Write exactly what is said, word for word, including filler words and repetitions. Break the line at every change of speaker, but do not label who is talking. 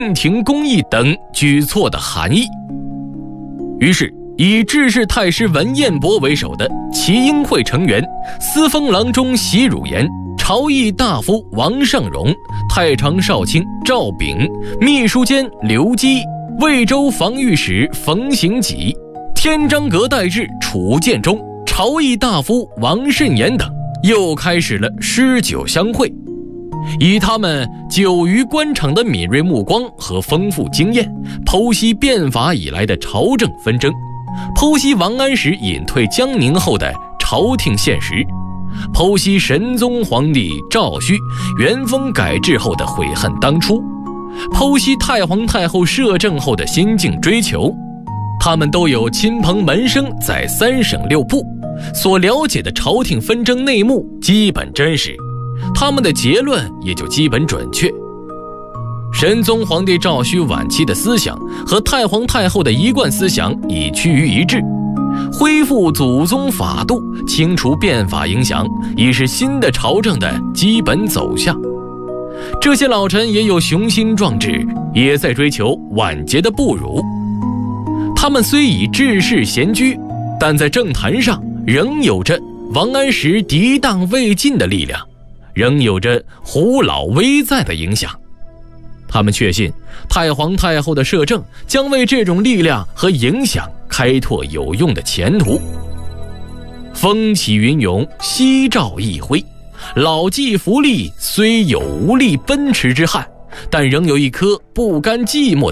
暂停公议等举措的含义。于是以治世太师文彦博为首的齐英会成员、司封郎中席汝言、朝议大夫王尚荣、太常少卿赵炳、秘书监刘基、魏州防御使冯行己、天章阁待制楚建中、朝议大夫王慎言等又开始了诗酒相会。以他们久于官场的敏锐目光和丰富经验，剖析变法以来的朝政纷争，剖析王安石隐退江宁后的朝廷现实，剖析神宗皇帝赵顼元丰改制后的悔恨当初，剖析太皇太后摄政后的心境追求。他们都有亲朋门生在三省六部，所了解的朝廷纷争内幕基本真实，他们的结论也就基本准确。神宗皇帝赵顼晚期的思想和太皇太后的一贯思想已趋于一致，恢复祖宗法度，清除变法影响，已是新的朝政的基本走向。这些老臣也有雄心壮志，也在追求晚节的不辱。他们虽已治世闲居，但在政坛上仍有着王安石涤荡未尽的力量，仍有着胡老威在的影响。他们确信太皇太后的摄政将为这种力量和影响开拓有用的前途。风起云涌，夕照一辉，老骥伏枥，虽有无力奔驰之汉，但仍有一颗不甘寂寞